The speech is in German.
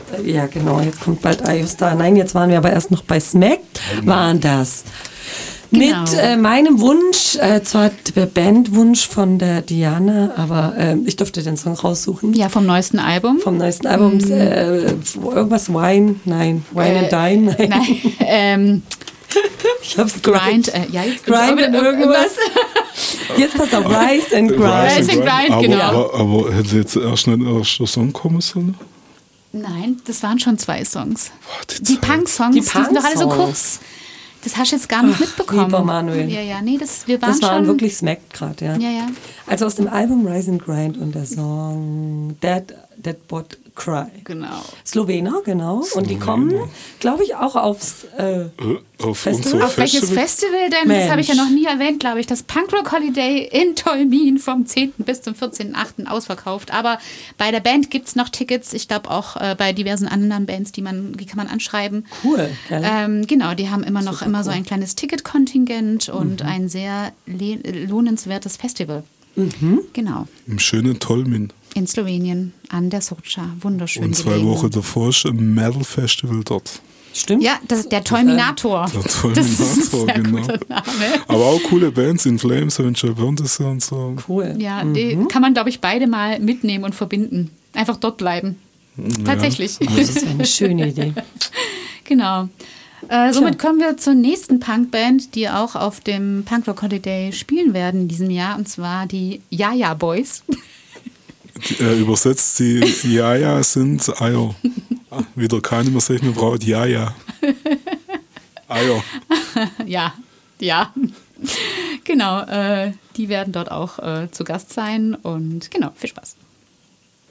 Ja, genau, jetzt kommt bald iOStar. Nein, jetzt waren wir aber erst noch bei Smack, waren das. Genau. Mit meinem Wunsch, zwar der Bandwunsch von der Diana, aber ich durfte den Song raussuchen. Ja, vom neuesten Album. Vom neuesten Album, irgendwas Wine and Dine, Nein, ich hab's Grind, jetzt Grind and irgendwas. Jetzt pass auf, Rise and Grind. Rise and Grind, genau. Aber hätte jetzt erst nicht erst der Song kommen sollen? Nein, das waren schon 2 Songs. Boah, Die Punk-Songs, die sind doch alle so Punk-Songs. kurz. Das hast du jetzt gar nicht mitbekommen. Lieber Manuel. Ja, nee, wir Das waren schon wirklich Smack gerade, ja. Ja. Also aus dem Album Rise and Grind und der Song Dead Bot Cry. Genau. Slowener, genau. Und die kommen, glaube ich, auch aufs Auf Festival? unser Auf welches Festival denn? Mensch. Das habe ich ja noch nie erwähnt, glaube ich. Das Punkrock Holiday in Tolmin vom 10. bis zum 14.8. ausverkauft. Aber bei der Band gibt es noch Tickets. Ich glaube auch bei diversen anderen Bands, die kann man anschreiben. Cool. Gell? Genau, die haben immer so ein kleines Ticketkontingent und ein sehr lohnenswertes Festival. Genau. Im schönen Tolmin. In Slowenien an der Socha. Wunderschön. Und 2 gelegen. Wochen davor ist ein Metal-Festival dort. Stimmt? Ja, der Tolminator. Der Das ist Tolminator, ein sehr genau. guter Name. Aber auch coole Bands, In Flames und Jabondis und so. Cool. Ja, die kann man, glaube ich, beide mal mitnehmen und verbinden. Einfach dort bleiben. Tatsächlich. Das ist eine schöne Idee. Genau. Somit kommen wir zur nächsten Punkband, die auch auf dem Punkrock Holiday spielen werden in diesem Jahr, und zwar die Jaja Boys. Übersetzt, die Jaja sind Eier. Wieder keine mehr sagt, man braucht Jaja. Eier. Ja. Genau, die werden dort auch zu Gast sein und genau, viel Spaß.